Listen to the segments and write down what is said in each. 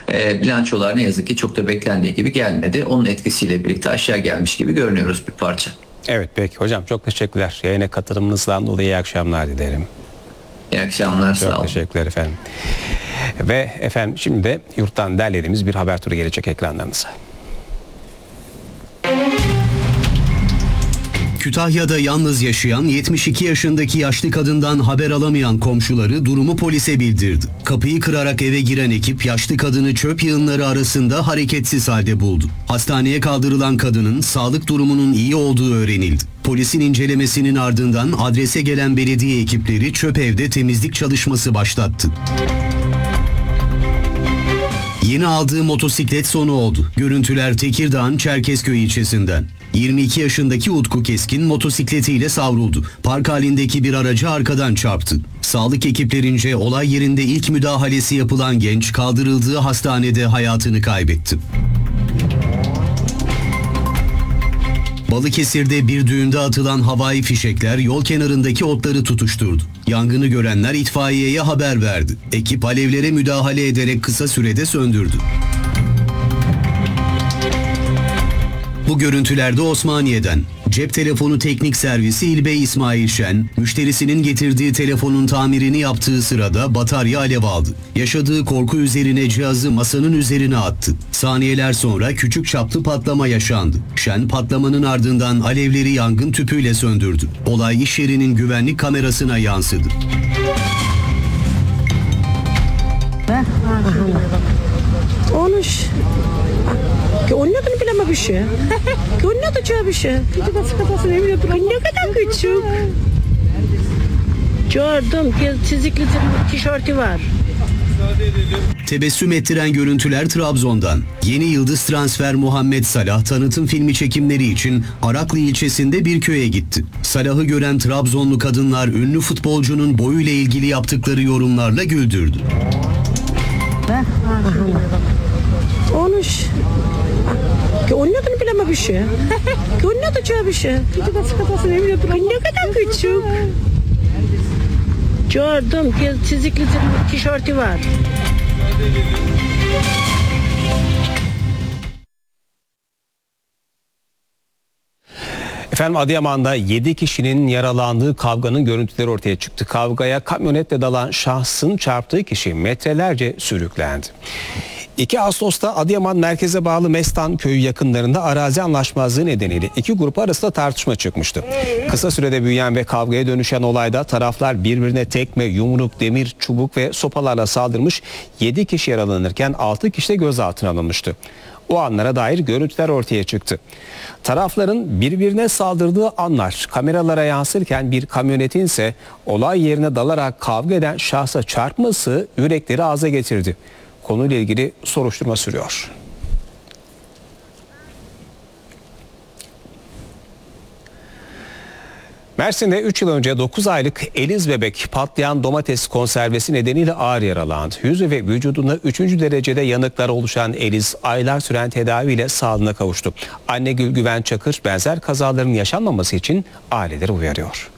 Bilançolar ne yazık ki çok da beklendiği gibi gelmedi. Onun etkisiyle birlikte aşağı gelmiş gibi görünüyoruz bir parça. Evet, peki hocam, çok teşekkürler. Yayına katılımınızdan dolayı iyi akşamlar dilerim. İyi akşamlar, sağ olun. Çok teşekkürler efendim. Ve efendim şimdi de yurttan derlediğimiz bir haber turu gelecek ekranlarınıza. Kütahya'da yalnız yaşayan 72 yaşındaki yaşlı kadından haber alamayan komşuları durumu polise bildirdi. Kapıyı kırarak eve giren ekip yaşlı kadını çöp yığınları arasında hareketsiz halde buldu. Hastaneye kaldırılan kadının sağlık durumunun iyi olduğu öğrenildi. Polisin incelemesinin ardından adrese gelen belediye ekipleri çöp evde temizlik çalışması başlattı. Yeni aldığı motosiklet sonu oldu. Görüntüler Tekirdağ'ın Çerkezköy ilçesinden. 22 yaşındaki Utku Keskin motosikletiyle savruldu. Park halindeki bir aracı arkadan çarptı. Sağlık ekiplerince olay yerinde ilk müdahalesi yapılan genç kaldırıldığı hastanede hayatını kaybetti. Balıkesir'de bir düğünde atılan havai fişekler yol kenarındaki otları tutuşturdu. Yangını görenler itfaiyeye haber verdi. Ekip alevlere müdahale ederek kısa sürede söndürdü. Bu görüntülerde Osmaniye'den. Cep telefonu teknik servisi İlbey İsmail Şen, müşterisinin getirdiği telefonun tamirini yaptığı sırada batarya alev aldı. Yaşadığı korku üzerine cihazı masanın üzerine attı. Saniyeler sonra küçük çaplı patlama yaşandı. Şen patlamanın ardından alevleri yangın tüpüyle söndürdü. Olay iş yerinin güvenlik kamerasına yansıdı. Konuş. Oynadığını bileme bir şey. Oynatacağı bir şey. Bir de sıkıntısı ne bileyim. Ne kadar küçük. Gördüm. Çizikli tişörtü var. Tebessüm ettiren görüntüler Trabzon'dan. Yeni yıldız transfer Muhammed Salah tanıtım filmi çekimleri için Araklı ilçesinde bir köye gitti. Salah'ı gören Trabzonlu kadınlar ünlü futbolcunun boyuyla ilgili yaptıkları yorumlarla güldürdü. Konuş. Oynadığını bileme bir şey. Oynatacağı bir şey. Bir de sıkıntısı ne bileyim. Ne kadar küçük. Gördüm. Çizikli tişörtü var. Efendim Adıyaman'da 7 kişinin yaralandığı kavganın görüntüleri ortaya çıktı. Kavgaya kamyonetle dalan şahsın çarptığı kişi metrelerce sürüklendi. 2 Ağustos'ta Adıyaman merkeze bağlı Mestan köyü yakınlarında arazi anlaşmazlığı nedeniyle iki grup arasında tartışma çıkmıştı. Kısa sürede büyüyen ve kavgaya dönüşen olayda taraflar birbirine tekme, yumruk, demir, çubuk ve sopalarla saldırmış, 7 kişi yaralanırken 6 kişi de gözaltına alınmıştı. O anlara dair görüntüler ortaya çıktı. Tarafların birbirine saldırdığı anlar kameralara yansırken bir kamyonetin ise olay yerine dalarak kavga eden şahsa çarpması yürekleri ağza getirdi. Konuyla ilgili soruşturma sürüyor. Mersin'de 3 yıl önce 9 aylık Eliz bebek patlayan domates konservesi nedeniyle ağır yaralandı. Yüzü ve vücudunda 3. derecede yanıklar oluşan Eliz aylar süren tedaviyle sağlığına kavuştu. Anne Gül Güven Çakır benzer kazaların yaşanmaması için aileleri uyarıyor.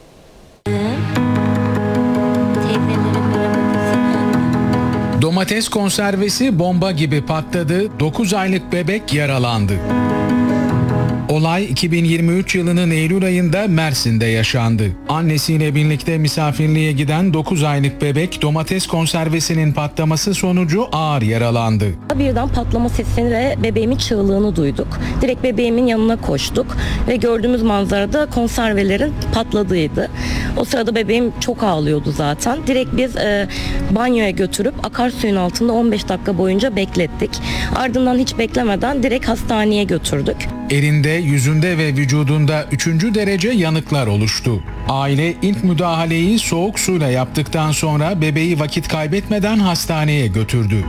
Domates konservesi bomba gibi patladı, 9 aylık bebek yaralandı. Olay 2023 yılının Eylül ayında Mersin'de yaşandı. Annesiyle birlikte misafirliğe giden 9 aylık bebek domates konservesinin patlaması sonucu ağır yaralandı. Birden patlama sesini ve bebeğimin çığlığını duyduk. Direkt bebeğimin yanına koştuk ve gördüğümüz manzarada konservelerin patladığıydı. O sırada bebeğim çok ağlıyordu zaten. Direkt biz banyoya götürüp akarsuyun altında 15 dakika boyunca beklettik. Ardından hiç beklemeden direkt hastaneye götürdük. Elinde, yüzünde ve vücudunda 3. derece yanıklar oluştu. Aile ilk müdahaleyi soğuk suyla yaptıktan sonra bebeği vakit kaybetmeden hastaneye götürdü.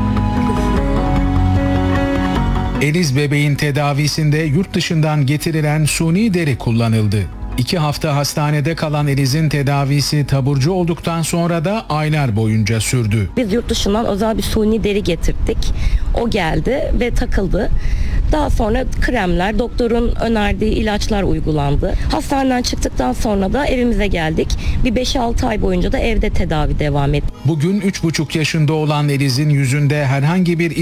Eliz bebeğin tedavisinde yurt dışından getirilen suni deri kullanıldı. 2 hafta hastanede kalan Eliz'in tedavisi taburcu olduktan sonra da aylar boyunca sürdü. Biz yurt dışından özel bir suni deri getirdik. O geldi ve takıldı. Daha sonra kremler, doktorun önerdiği ilaçlar uygulandı. Hastaneden çıktıktan sonra da evimize geldik. Bir 5-6 ay boyunca da evde tedavi devam etti. Bugün 3,5 yaşında olan Eliz'in yüzünde herhangi bir